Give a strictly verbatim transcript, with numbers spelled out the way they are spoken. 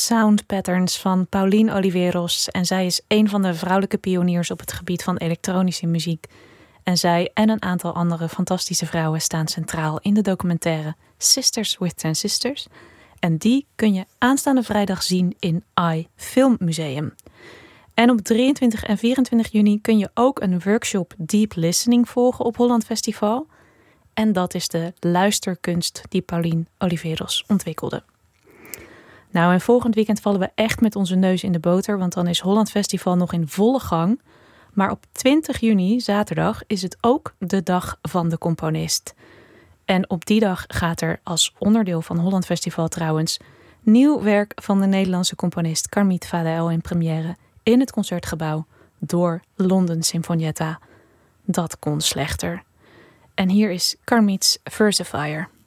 Sound Patterns van Pauline Oliveros. En zij is een van de vrouwelijke pioniers op het gebied van elektronische muziek. En zij en een aantal andere fantastische vrouwen staan centraal in de documentaire Sisters with Transistors. En die kun je aanstaande vrijdag zien in I Film Museum. En op drieëntwintig en vierentwintig juni kun je ook een workshop Deep Listening volgen op Holland Festival. En dat is de luisterkunst die Pauline Oliveros ontwikkelde. Nou, en volgend weekend vallen we echt met onze neus in de boter, want dan is Holland Festival nog in volle gang. Maar op twintig juni, zaterdag, is het ook de dag van de componist. En op die dag gaat er als onderdeel van Holland Festival trouwens nieuw werk van de Nederlandse componist Carmit Fadael in première in het Concertgebouw door London Sinfonietta. Dat kon slechter. En hier is Carmit's Versifier.